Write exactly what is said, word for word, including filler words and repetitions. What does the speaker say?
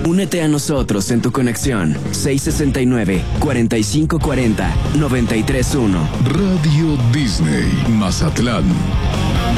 Únete a nosotros en tu conexión seis sesenta y nueve, cuarenta y cinco cuarenta, noventa y tres uno. Radio Disney Mazatlán.